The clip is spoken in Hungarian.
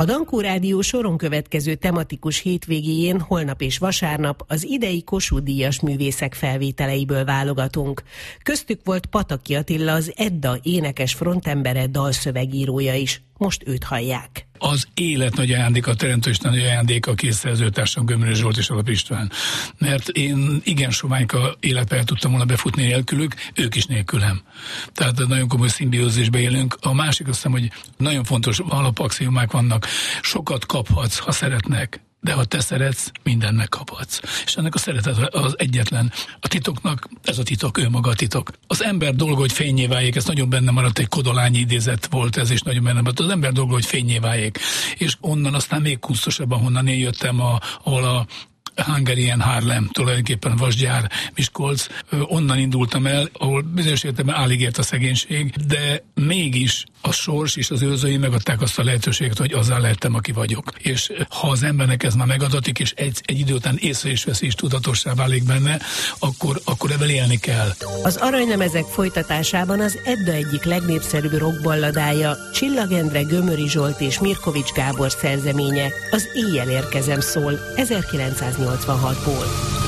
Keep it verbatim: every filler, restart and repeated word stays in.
A Dankó Rádió soron következő tematikus hétvégéjén holnap és vasárnap az idei Kossuth-díjas művészek felvételeiből válogatunk. Köztük volt Pataki Attila, az Edda énekes frontembere, dalszövegírója is. Most őt hallják. Az élet nagy ajándéka, a teremtős nagy ajándéka a két szerzőtársam, Gömöri Zsolt és Alap István. Mert én igen soványka életbe tudtam volna befutni nélkülük, ők is nélkülem. Tehát nagyon komoly szimbiózisbe élünk. A másik azt hiszem, hogy nagyon fontos alapaxiomák vannak. Sokat kaphatsz, ha szeretnek, de ha te szeretsz, mindent megkaphatsz. És ennek a szeretet az egyetlen. A titoknak, ez a titok, ő maga a titok. Az ember dolga, hogy fényé váljék, ez nagyon benne maradt, egy Kodolányi idézet volt ez, és nagyon benne maradt. Az ember dolga, hogy fényé váljék. És onnan aztán még kusztosabban, honnan én jöttem, a, ahol a Hungarian Harlem, tulajdonképpen vasgyár, Miskolc, onnan indultam el, ahol bizonyos értelemben alig ért a szegénység, de mégis a sors és az őrzői megadták azt a lehetőséget, hogy azzal lehettem, aki vagyok. És ha az embernek ez már megadatik, és egy, egy idő után észre is veszi, és tudatossá válik benne, akkor, akkor ebben élni kell. Az aranylemezek folytatásában az Edda egyik legnépszerűbb rockballadája, Csillag Endre, Gömöri Zsolt és Mirkovics Gábor szerzeménye, az Éjjel érkezem szól, ezerkilencszáznyolcvanhatból.